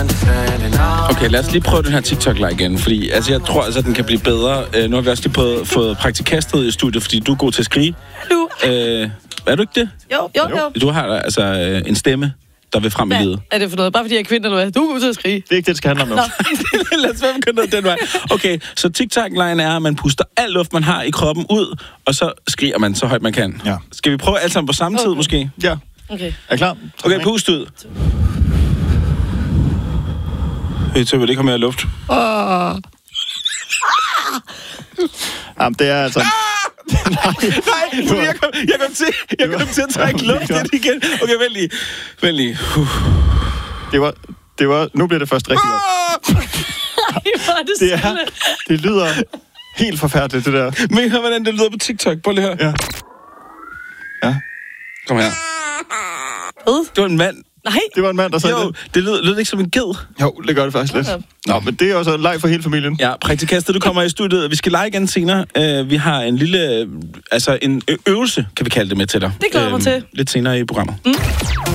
Okay, lad os lige prøve den her TikTok-leg igen, fordi altså, jeg tror, altså, den kan blive bedre. Nu har vi også lige fået praktikastet i studiet, fordi du er god til at skrige. Hallo. Er du ikke det? Jo. Du har altså en stemme, der vil frem i livet. Er det for noget? Bare fordi jeg er kvinde, eller hvad? Du er god til at skrige. Det er ikke det skal handle om nu. Lad os være begyndt den vej. Okay, så TikTok-lejen er, at man puster al luft, man har i kroppen ud, og så skriger man så højt, man kan. Ja. Skal vi prøve alt sammen på samme tid, måske? Ja. Okay. Er I klar? Okay, pust ud. Hey, så vil det ikke have mere luft. Jamen, det er altså... Nej, jeg kom til at trække luft ind igen. Okay, vent lige. Det var... Nu bliver det først rigtig godt. Det lyder helt forfærdeligt, det der. Men hør, hvordan det lyder på TikTok. Prøv lige her. Ja. Kom her. Det var en mand. Nej. Det var en mand, der sagde det. Det lød ikke som en ged. Jo, det gør det faktisk lidt. Nå, men det er også en leg for hele familien. Ja, praktikastet, du kommer i studiet. Vi skal lege igen senere. Vi har en lille... en øvelse, kan vi kalde det, med til dig. Det glæder mig til. Lidt senere i programmet.